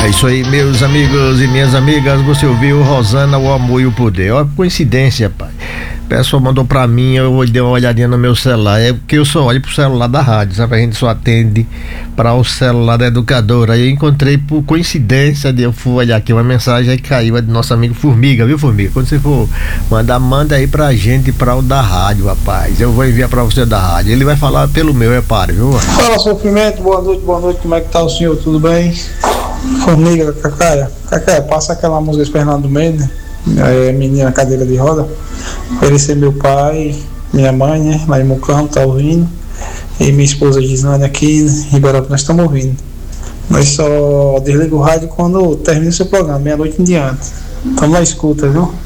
É isso aí, meus amigos e minhas amigas. Você ouviu Rosana, o amor e o poder. Olha que coincidência, pai. O pessoal mandou pra mim, eu dei uma olhadinha no meu celular. É porque eu só olho pro celular da rádio, sabe? A gente só atende para o celular da educadora. Aí eu encontrei por coincidência, eu fui olhar aqui uma mensagem, aí caiu, é do nosso amigo Formiga, viu, Formiga? Quando você for mandar, manda aí pra gente, pra o da rádio, rapaz. Eu vou enviar pra você da rádio. Ele vai falar pelo meu, repare, viu? Fala, Sofrimento, boa noite, como é que tá o senhor? Tudo bem? Formiga, Cacaia, passa aquela música Fernando Mendes, menina cadeira de roda. Ele ser meu pai, minha mãe, né? Lá em Mucão, tá ouvindo. E minha esposa Gislane aqui em Ibarapa, nós estamos ouvindo. Nós só desliga o rádio quando termina o seu programa, meia-noite em diante. Estamos na escuta, viu?